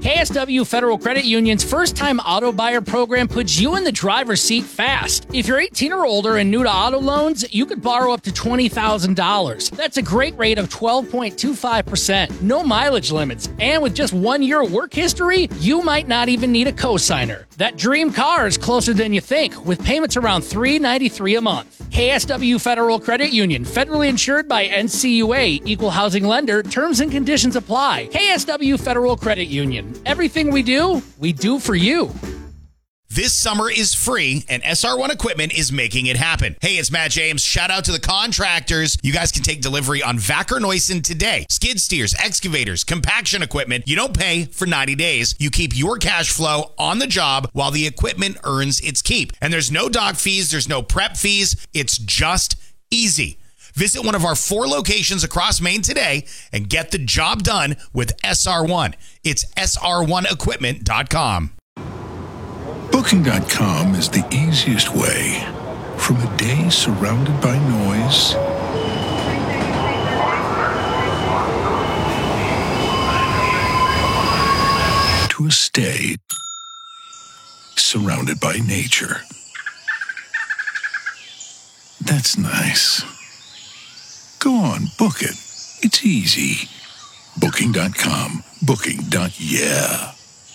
KSW Federal Credit Union's first-time auto buyer program puts you in the driver's seat fast. If you're 18 or older and new to auto loans, you could borrow up to $20,000. That's a great rate of 12.25%. No mileage limits. And with just 1 year of work history, you might not even need a cosigner. That dream car is closer than you think, with payments around $393 a month. KSW Federal Credit Union, federally insured by NCUA, Equal Housing Lender. Terms and conditions apply. KSW Federal Credit Union. Everything we do for you. This summer is free, and SR1 Equipment is making it happen. Hey, it's Matt James. Shout out to the contractors. You guys can take delivery on Vacker Neuson today. Skid steers, excavators, compaction equipment. You don't pay for 90 days. You keep your cash flow on the job while the equipment earns its keep. And there's no dock fees. There's no prep fees. It's just easy. Visit one of our 4 locations across Maine today and get the job done with SR1. It's sr1equipment.com. Booking.com is the easiest way from a day surrounded by noise to a stay surrounded by nature. That's nice. Go on, book it. It's easy. Booking.com. Booking.yeah.